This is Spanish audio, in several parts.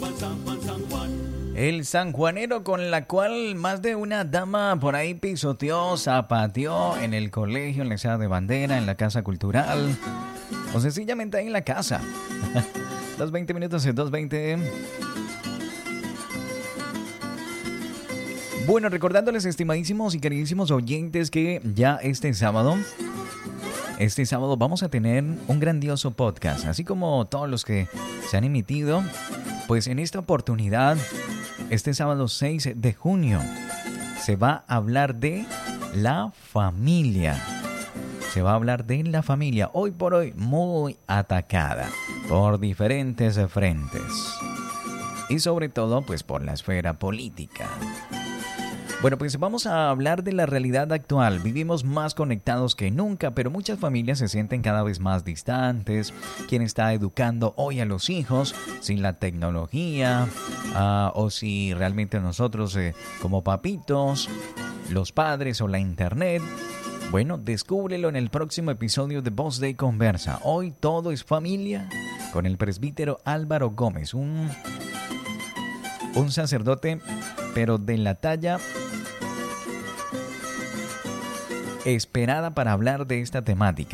El sanjuanero con la cual más de una dama por ahí pisoteó, zapateó en el colegio, en la izada de bandera, en la casa cultural o sencillamente ahí en la casa. 2:20 minutos en 2:20. Bueno, recordándoles, estimadísimos y queridísimos oyentes, que ya este sábado vamos a tener un grandioso podcast, así como todos los que se han emitido. Pues en esta oportunidad, este sábado 6 de junio, se va a hablar de la familia. Se va a hablar de la familia, hoy por hoy muy atacada por diferentes frentes. Y sobre todo, pues por la esfera política. Bueno, pues vamos a hablar de la realidad actual. Vivimos más conectados que nunca, pero muchas familias se sienten cada vez más distantes. ¿Quién está educando hoy a los hijos sin la tecnología? O si realmente nosotros como papitos, los padres o la internet. Bueno, descúbrelo en el próximo episodio de Voz de Conversa. Hoy todo es familia, con el presbítero Álvaro Gómez, un sacerdote, pero de la talla esperada para hablar de esta temática.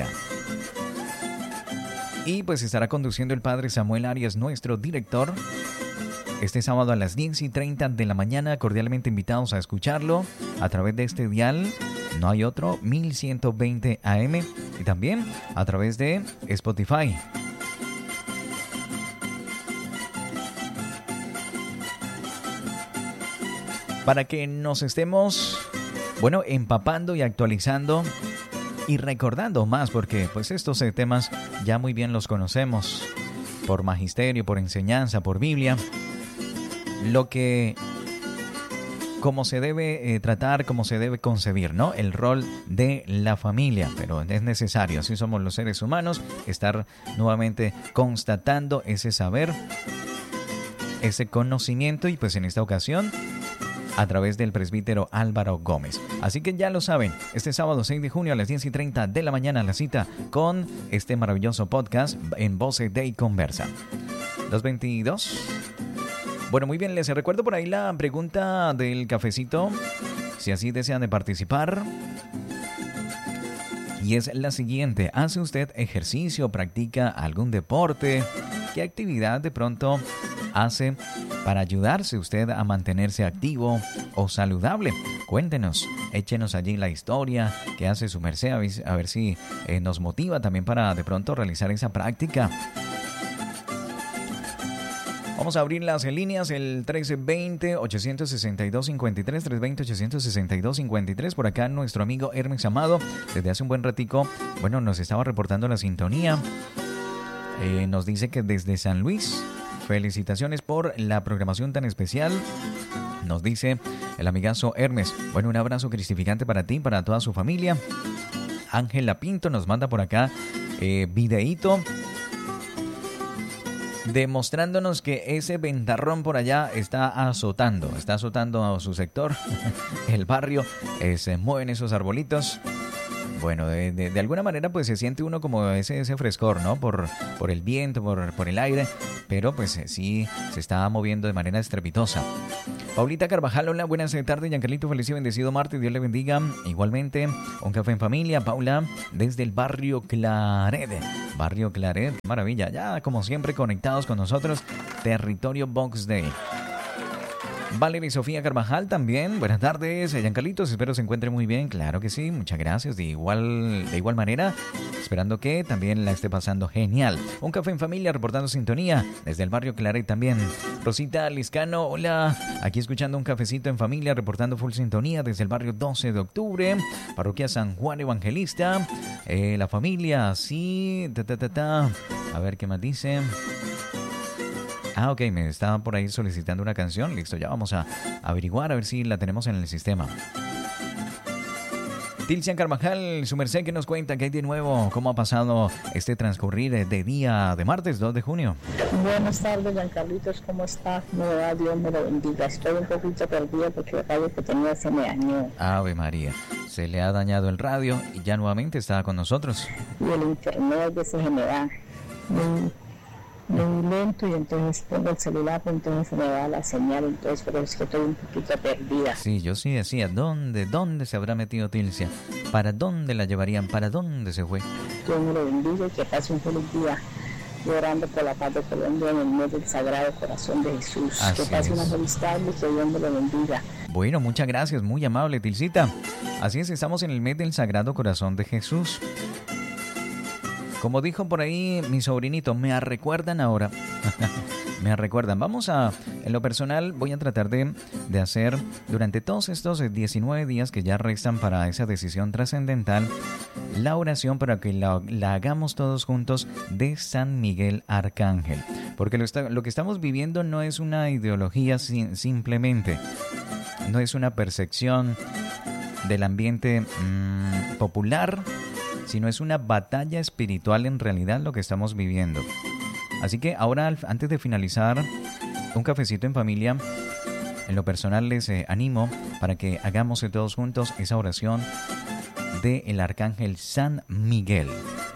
Y pues estará conduciendo el padre Samuel Arias, nuestro director, este sábado a las 10:30 de la mañana. Cordialmente invitados a escucharlo a través de este dial, no hay otro, 1120 AM, y también a través de Spotify. Para que nos estemos, bueno, empapando y actualizando y recordando más, porque pues estos temas ya muy bien los conocemos por magisterio, por enseñanza, por Biblia, lo que, cómo se debe tratar, cómo se debe concebir, ¿no? El rol de la familia, pero es necesario, así somos los seres humanos, estar nuevamente constatando ese saber, ese conocimiento, y pues en esta ocasión a través del presbítero Álvaro Gómez. Así que ya lo saben, este sábado 6 de junio a las 10:30 de la mañana, la cita con este maravilloso podcast en Voz de Conversa. 2:22. Bueno, muy bien, les recuerdo por ahí la pregunta del cafecito, si así desean de participar. Y es la siguiente: ¿hace usted ejercicio, practica algún deporte? ¿Qué actividad de pronto hace para ayudarse usted a mantenerse activo o saludable? Cuéntenos, échenos allí la historia que hace su merced, a ver si nos motiva también para de pronto realizar esa práctica. Vamos a abrir las líneas, el 1320-862-53, 320-862-53. Por acá nuestro amigo Hermes Amado, desde hace un buen ratico, bueno, nos estaba reportando la sintonía. Nos dice que desde San Luis, felicitaciones por la programación tan especial. Nos dice el amigazo Hermes. Bueno, un abrazo cristificante para ti, para toda su familia. Ángela Pinto nos manda por acá videíto demostrándonos que ese ventarrón por allá está azotando a su sector, el barrio, se mueven esos arbolitos. Bueno, de alguna manera pues se siente uno como ese frescor, ¿no? Por el viento, por el aire, pero pues sí se está moviendo de manera estrepitosa. Paulita Carvajal, hola, buenas tardes, Giancarlito, feliz y bendecido martes, Dios le bendiga. Igualmente, un café en familia, Paula, desde el barrio Claret, maravilla, ya como siempre conectados con nosotros, territorio Box Day. Valeria y Sofía Carvajal también, buenas tardes, Giancarlitos, espero se encuentre muy bien, claro que sí, muchas gracias, de igual manera, esperando que también la esté pasando genial. Un café en familia reportando sintonía desde el barrio Claret también. Rosita Liscano, hola, aquí escuchando un cafecito en familia, reportando full sintonía desde el barrio 12 de octubre, parroquia San Juan Evangelista, la familia, sí, a ver qué más dice. Ok, me estaba por ahí solicitando una canción. Listo, ya vamos a averiguar a ver si la tenemos en el sistema. Tilcian Carvajal, su merced, ¿qué nos cuenta? ¿Qué hay de nuevo? ¿Cómo ha pasado este transcurrir de día de martes 2 de junio? Buenas tardes, Giancarlitos, ¿cómo está? ¿Cómo va? Dios me lo bendiga. Estoy un poquito perdida porque el radio que tenía se me dañó. Ave María, se le ha dañado el radio y ya nuevamente está con nosotros. Y el internet de ese se me da. muy lento y entonces pongo el celular, pero entonces se me va la señal, entonces por eso es que estoy un poquito perdida. Sí, yo sí decía, ¿dónde se habrá metido Tilcia? ¿Para dónde la llevarían? ¿Para dónde se fue? Dios me lo bendiga y que pase un feliz día. Orando por la paz de Colombia en el mes del Sagrado Corazón de Jesús. Así que pase es. una feliz tarde y que Dios me lo bendiga. Bueno, muchas gracias, muy amable, Tilcita. Así es, estamos en el mes del Sagrado Corazón de Jesús. Como dijo por ahí mi sobrinito, me recuerdan ahora. Me recuerdan. En lo personal, voy a tratar de hacer durante todos estos 19 días que ya restan para esa decisión trascendental, la oración para que la hagamos todos juntos de San Miguel Arcángel. Porque lo que estamos viviendo no es una ideología simplemente, no es una percepción del ambiente popular, sino es una batalla espiritual en realidad lo que estamos viviendo. Así que ahora, antes de finalizar un cafecito en familia, en lo personal les animo para que hagamos todos juntos esa oración del Arcángel San Miguel,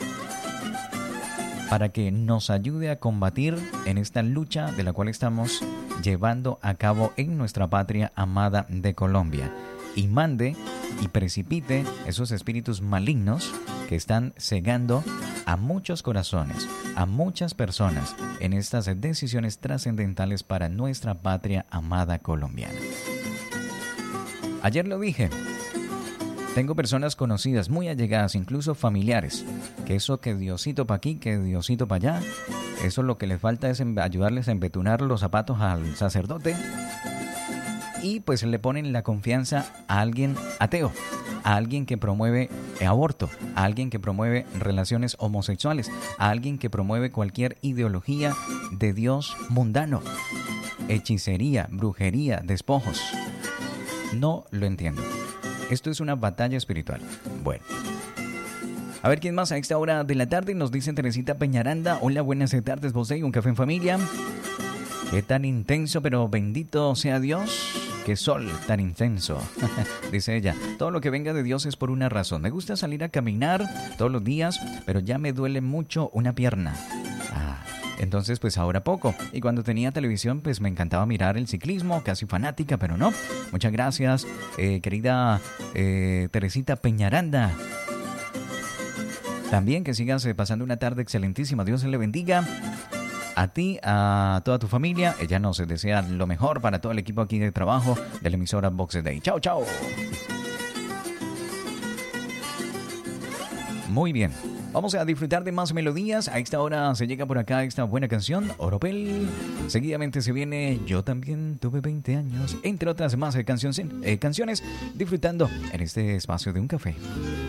para que nos ayude a combatir en esta lucha de la cual estamos llevando a cabo en nuestra patria amada de Colombia, y mande y precipite esos espíritus malignos que están cegando a muchos corazones, a muchas personas en estas decisiones trascendentales para nuestra patria amada colombiana. Ayer lo dije, tengo personas conocidas, muy allegadas, incluso familiares, que eso que Diosito para aquí, que Diosito para allá, eso lo que les falta es ayudarles a embetunar los zapatos al sacerdote, y pues le ponen la confianza a alguien ateo, a alguien que promueve aborto, a alguien que promueve relaciones homosexuales, a alguien que promueve cualquier ideología de Dios mundano, hechicería, brujería, despojos. No lo entiendo. Esto es una batalla espiritual. Bueno. A ver quién más a esta hora de la tarde. Nos dice Teresita Peñaranda. Hola, buenas tardes, vos y un café en familia. Qué tan intenso, pero bendito sea Dios. Qué sol tan intenso. Dice ella, todo lo que venga de Dios es por una razón. Me gusta salir a caminar todos los días, pero ya me duele mucho una pierna. Entonces pues ahora poco. Y cuando tenía televisión pues me encantaba mirar el ciclismo, casi fanática, pero no. Muchas gracias, querida Teresita Peñaranda. También que sigas pasando una tarde excelentísima. Dios le bendiga. A ti, a toda tu familia. Ella nos desea lo mejor para todo el equipo aquí de trabajo de la emisora Box Day. Chao, chao. Muy bien. Vamos a disfrutar de más melodías. A esta hora se llega por acá esta buena canción, Oropel. Seguidamente se viene Yo también tuve 20 años. Entre otras más canciones, disfrutando en este espacio de un café.